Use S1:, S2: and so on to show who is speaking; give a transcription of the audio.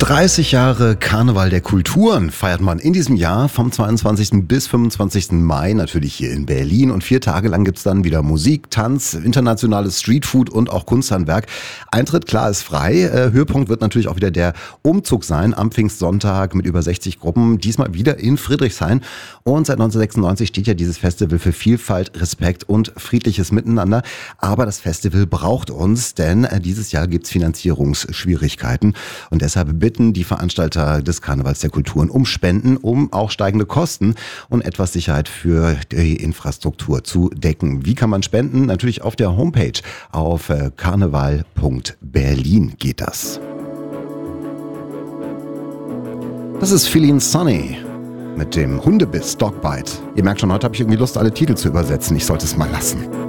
S1: 30 Jahre Karneval der Kulturen feiert man in diesem Jahr vom 22. bis 25. Mai natürlich hier in Berlin. Und 4 Tage lang gibt's dann wieder Musik, Tanz, internationales Streetfood und auch Kunsthandwerk. Eintritt, klar, ist frei. Höhepunkt wird natürlich auch wieder der Umzug sein am Pfingstsonntag mit über 60 Gruppen. Diesmal wieder in Friedrichshain. Und seit 1996 steht ja dieses Festival für Vielfalt, Respekt und friedliches Miteinander. Aber das Festival braucht uns, denn dieses Jahr gibt's Finanzierungsschwierigkeiten. Und deshalb bitten die Veranstalter des Karnevals der Kulturen um Spenden, um auch steigende Kosten und etwas Sicherheit für die Infrastruktur zu decken. Wie kann man spenden? Natürlich auf der Homepage auf karneval.berlin geht das. Das ist Feeling Sunny mit dem Hundebiss Dogbite. Ihr merkt schon, heute habe ich irgendwie Lust, alle Titel zu übersetzen. Ich sollte es mal lassen.